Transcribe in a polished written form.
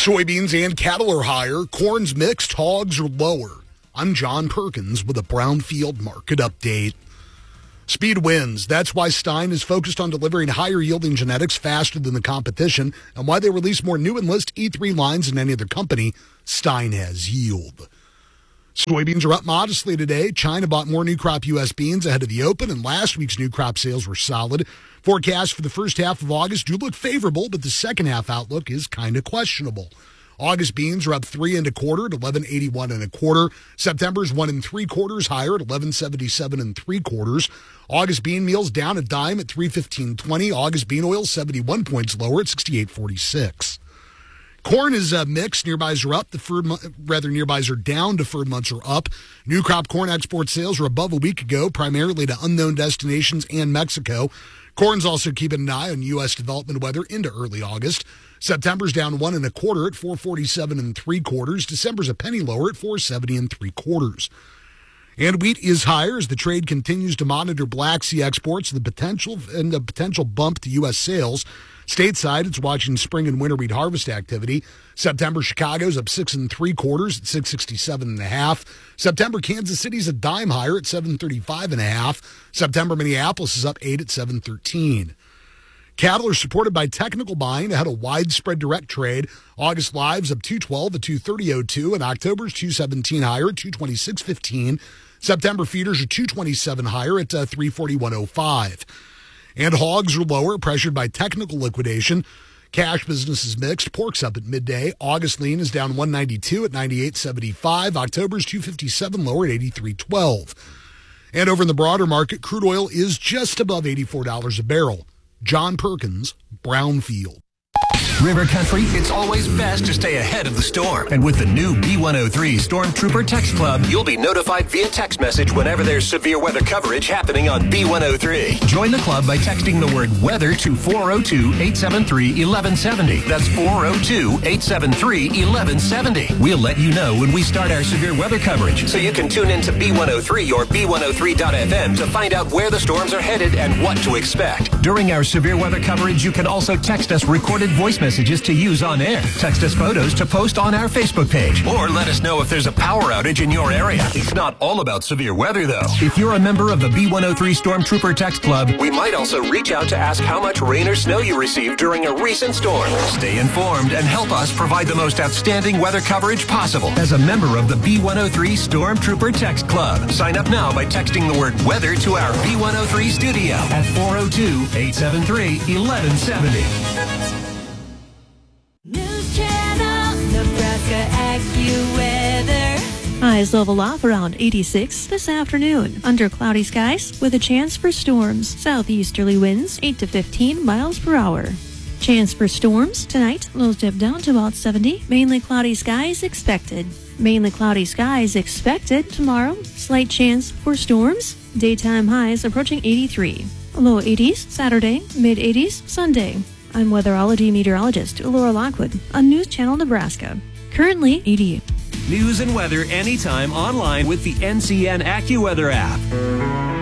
Soybeans and cattle are higher. Corn's mixed. Hogs are lower. I'm John Perkins with a Brownfield market update. Speed wins. That's why Stein is focused on delivering higher yielding genetics faster than the competition, and why they release more new Enlist E3 lines than any other company. Stein has yield. Soybeans are up modestly today. China bought more new crop U.S. beans ahead of the open, and last week's new crop sales were solid. Forecasts for the first half of August do look favorable, but the second half outlook is kind of questionable. August beans are up 3 1/4 at 11.81 1/4. September's 1 3/4 higher at 11.77 3/4. August bean meal's down a dime at 3.1520. August bean oil 71 points lower at 68.46. Corn is mixed. Nearbys are up. Nearbys are down. Deferred months are up. New crop corn export sales are above a week ago, primarily to unknown destinations and Mexico. Corn's also keeping an eye on U.S. development weather into early August. September's down 1 1/4 at 4.47 3/4. December's a penny lower at 4.70 3/4. And wheat is higher as the trade continues to monitor Black Sea exports and the potential bump to U.S. sales. Stateside, it's watching spring and winter wheat harvest activity. September, Chicago's up 6 3/4 at 6.67 1/2. September, Kansas City's a dime higher at 7.35 1/2. September, Minneapolis is up 8 at 7.13. Cattle are supported by technical buying ahead of widespread direct trade. August live's up 212 at 230.02, and October's 217 higher at 226.15. September feeders are 227 higher at 341.05. And hogs are lower, pressured by technical liquidation. Cash business is mixed. Pork's up at midday. August lean is down 192 at 98.75. October's 257 lower at 83.12. And over in the broader market, crude oil is just above $84 a barrel. John Perkins, Brownfield. River Country, it's always best to stay ahead of the storm. And with the new B103 Stormtrooper Text Club, you'll be notified via text message whenever there's severe weather coverage happening on B103. Join the club by texting the word weather to 402-873-1170. That's 402-873-1170. We'll let you know when we start our severe weather coverage, so you can tune into B103 or B103.FM to find out where the storms are headed and what to expect. During our severe weather coverage, you can also text us recorded voice messages to use on air. Text us photos to post on our Facebook page. Or let us know if there's a power outage in your area. It's not all about severe weather, though. If you're a member of the B103 Stormtrooper Text Club, we might also reach out to ask how much rain or snow you received during a recent storm. Stay informed and help us provide the most outstanding weather coverage possible as a member of the B103 Stormtrooper Text Club. Sign up now by texting the word weather to our B103 studio at 402-873-1170. News Channel, Nebraska AccuWeather. Highs level off around 86 this afternoon. Under cloudy skies with a chance for storms. Southeasterly winds 8 to 15 miles per hour. Chance for storms tonight. Lows dip down to about 70. Mainly cloudy skies expected. Mainly cloudy skies expected tomorrow. Slight chance for storms. Daytime highs approaching 83. Low 80s Saturday. Mid 80s Sunday. I'm weatherology meteorologist Laura Lockwood on News Channel Nebraska. Currently 80. News and weather anytime online with the NCN AccuWeather app.